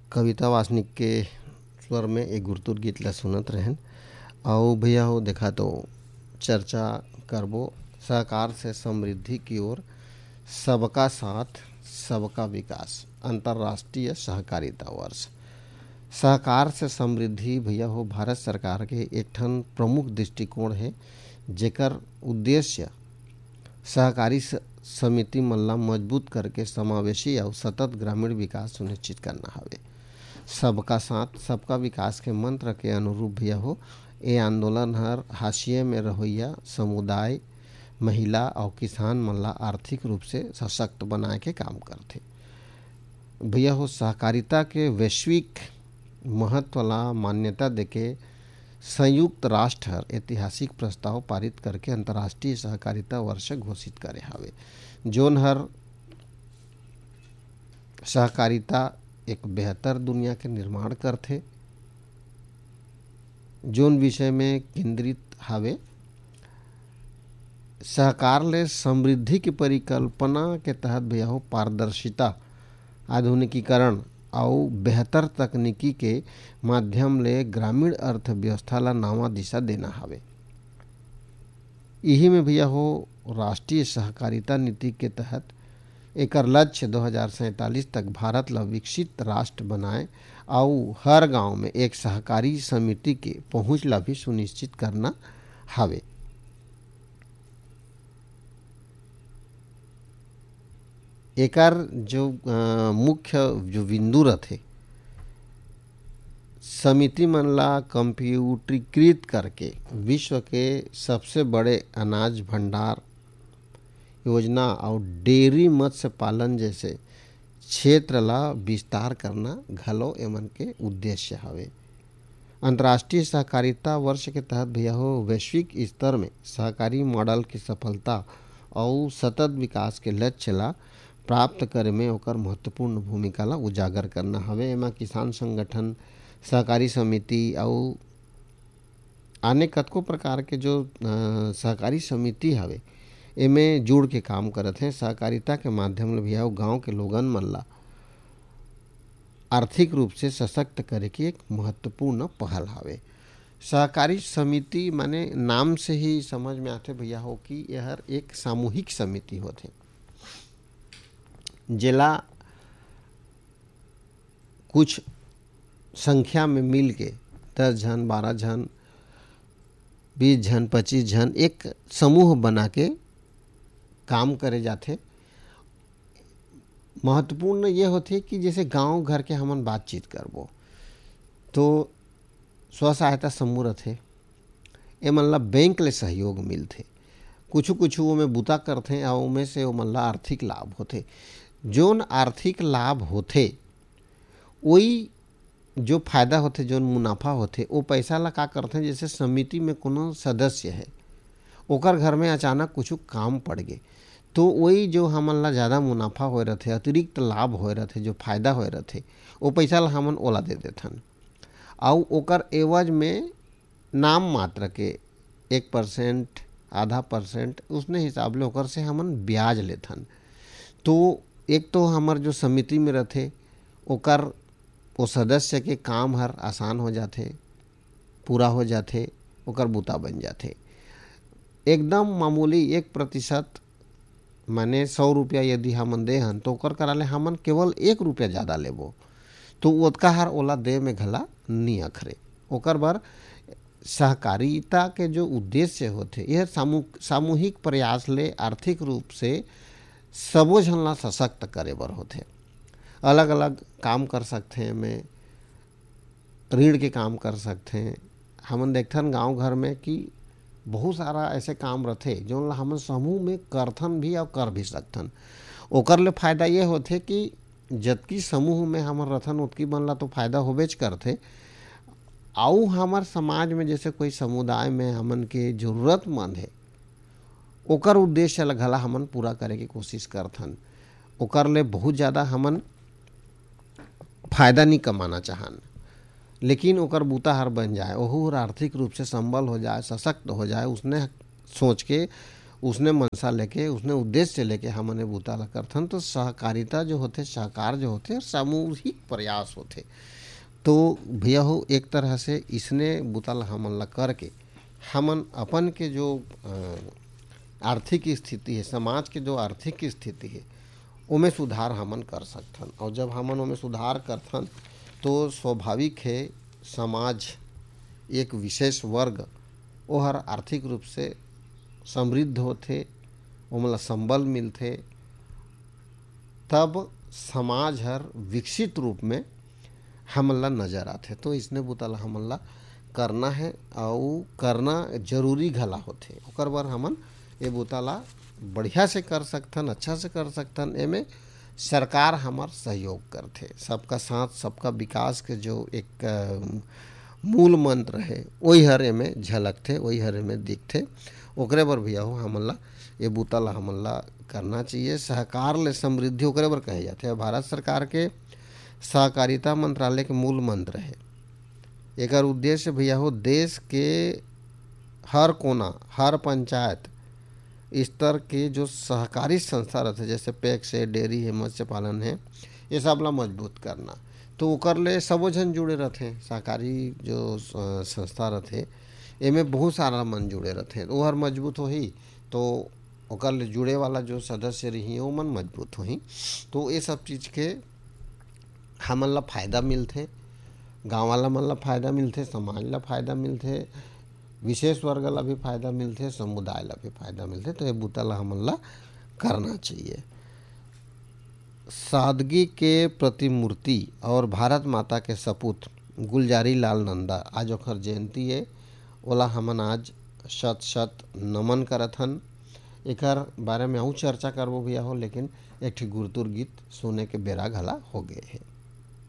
कविता वासनिक के स्वर में एक गुरतुर गीत ला सुनत रहन। और भैया हो देखा तो चर्चा करबो सहकार से समृद्धि की ओर, सबका साथ सबका विकास, अंतर्राष्ट्रीय सहकारिता वर्ष। सहकार से समृद्धि भैया हो भारत सरकार के एक ठन प्रमुख दृष्टिकोण है, जेकर उद्देश्य सहकारी समिति मन ला मजबूत करके समावेशी और सतत ग्रामीण विकास सुनिश्चित करना हवे। सबका साथ सबका विकास के मंत्र के अनुरूप भैया हो ये आंदोलन हर हाशिए में रहोइया समुदाय, महिला और किसान मन ला आर्थिक रूप से सशक्त बनाए के काम करथे। भैया हो सहकारिता के वैश्विक महत्व ला मान्यता देके संयुक्त राष्ट्र हर ऐतिहासिक प्रस्ताव पारित करके अंतर्राष्ट्रीय सहकारिता वर्ष घोषित करे हवे, जोन हर सहकारिता एक बेहतर दुनिया के निर्माण करथे। जोन विषय में केंद्रित हवे सहकार ले समृद्धि की परिकल्पना के तहत भैया हो पारदर्शिता, आधुनिकीकरण और बेहतर तकनीकी के माध्यम ले ग्रामीण अर्थव्यवस्था ला नवा दिशा देना हवे। यही में भैया हो राष्ट्रीय सहकारिता नीति के तहत एकर लक्ष्य 2047 तक भारत ला विकसित राष्ट्र बनाए और हर गांव में एक सहकारी समिति के पहुंच ला भी सुनिश्चित करना हवे। एकर जो मुख्य जो बिंदु रथे समिति मन ला कंप्यूटरीकृत करके विश्व के सबसे बड़े अनाज भंडार योजना और डेयरी मत्स्य पालन जैसे क्षेत्र ला विस्तार करना घलो एमन के उद्देश्य हवे। अंतर्राष्ट्रीय सहकारिता वर्ष के तहत भैया हो वैश्विक स्तर में सहकारी मॉडल की सफलता और सतत विकास के लक्ष्य ला प्राप्त करे में ओकर महत्वपूर्ण भूमिका ला उजागर करना हवे। एमा किसान संगठन, सहकारी समिति और अन्य कतको प्रकार के जो सहकारी समिति हवे एमे जुड़ के काम करत हैं। सहकारिता के माध्यम ले भैया गांव के लोगन मन ला आर्थिक रूप से सशक्त करे की एक महत्वपूर्ण पहल हवे। सहकारी समिति माने नाम से ही समझ में आते भैया हो कि यह एक सामूहिक समिति होथे, जेला कुछ संख्या में मिल के 10 जन, 12 जन, 20 जन, 25 जन एक समूह बना के काम करे जाथे। महत्वपूर्ण ये होथे कि जैसे गांव घर के हमन बातचीत करबो तो स्व सहायता समूह रथे, एमन ला बैंक ले सहयोग मिलथे, कुछ ओमे बूता करथे और ओमे से ओमन ला आर्थिक लाभ होथे। जोन आर्थिक लाभ होथे वही जो फायदा होथे, जोन मुनाफा होथे वो पैसा ला का करथे, जैसे समिति में कोनो सदस्य है ओकर घर में अचानक कुछ काम पड़ गए तो वही जो हमन ला ज़्यादा मुनाफा होए रहथे, अतिरिक्त लाभ होए रहथे, जो फायदा होए रहथे वो पैसा ला हमन ओला दे देथन और ओकर एवज में नाम मात्र के 1%, आधा % उसने हिसाब ले ओकर से हमन ब्याज लेथन। तो एक तो हमार जो समिति में रहथे ओकर वो सदस्य के काम हर आसान हो जाथे, पूरा हो जाथे, ओकर बूता बन जाथे। एकदम मामूली 1% माने 100 रुपया यदि हमन दे हन तो ओकर कराले हमन केवल 1 रुपया ज़्यादा लेबो तो ओतका हर ओला दे में घला नी अखरे। ओकर बर सहकारिता के जो उद्देश्य होथे यह सामूहिक प्रयास ले आर्थिक रूप से सबो झन ला सशक्त करे बर होथे। अलग अलग काम कर सकते हैं, में ऋण के काम कर सकते हैं। हमन देखथन गांव घर में कि बहुत सारा ऐसे काम रहथे जो ला हमन समूह में करथन भी और कर भी सकथन। ओकर ले फायदा ये होथे कि जतकी समूह में हमन रहथन उतकी मन ला तो फायदा होबेच करथे। आउ हमार समाज में जैसे कोई समुदाय में हमन के जरूरतमंद है ओकर उद्देश्य ला घला हमन पूरा करे के कोशिश करथन। ओकर ले बहुत ज़्यादा हमन फायदा नहीं कमाना चाहन, लेकिन ओकर बूता हर बन जाए, ओहू आर्थिक रूप से संबल हो जाए, सशक्त हो जाए, उसने सोच के उसने मनसा लेके, उसने उद्देश्य लेके हमने बूता ला करथन। तो सहकारिता जो होते, सहकार जो होते, सामूहिक प्रयास होते। तो भैया हो एक तरह से इसने बूता ला हमन ला करके हमन अपन के जो आर्थिक स्थिति है, समाज के जो आर्थिक स्थिति है, ओमे सुधार हमन कर सकथन। और जब हमन ओमे सुधार करथन तो स्वाभाविक है समाज, एक विशेष वर्ग ओहर आर्थिक रूप से समृद्ध होथे, ओमला संबल मिलथे, तब समाज हर विकसित रूप में हमन ला नज़र आथे। तो इसने बुतला हमन ला करना है और करना जरूरी घला होथे। ओकर बर हमन ये बुतला बढ़िया से कर सकथन, अच्छा से कर सकथन। एमे सरकार हमार सहयोग करथे। सबका साथ सबका विकास के जो एक मूल मंत्र है वही हर एमे झलकथे, वही हर एमे दिखथे। ओकरे बर भैया हो हमन ला ये बूता हमन ला करना चाहिए। सहकार ले समृद्धि ओकरे बर कहे जाथे। भारत सरकार के सहकारिता मंत्रालय के मूल मंत्र है। एकर उद्देश्य भैया हो देश के हर कोना, हर पंचायत स्तर के जो सहकारी संस्था रहते, जैसे पैक्स है, डेयरी है, मत्स्य पालन है, ये सब ला मजबूत करना। तो ओकर ले सबो झन जुड़े रहते। सहकारी जो संस्था रहते एमे बहुत सारा मन जुड़े रहते। तो हर मजबूत होही तो ओकर ले जुड़े वाला जो सदस्य रही वो मन मजबूत होही। तो ये सब चीज़ के हमन ला फायदा मिलथे, गाँव वाला मन ला फायदा मिलथे, समाज ला फायदा मिलथे, विशेष वर्ग ला भी फायदा मिलथे, समुदाय ला भी फायदा मिलथे। तो ये बूता ला हमन ला करना चाहिए। सादगी के प्रतिमूर्ति और भारत माता के सपूत गुलजारी लाल नंदा आज ओकर जयंती है। ओला हमन आज शत शत नमन करथन। एकर बारे में और चर्चा करबो भैया हो, लेकिन एक ठे गुरतुर गीत सुने के बेरा घला हो गए है।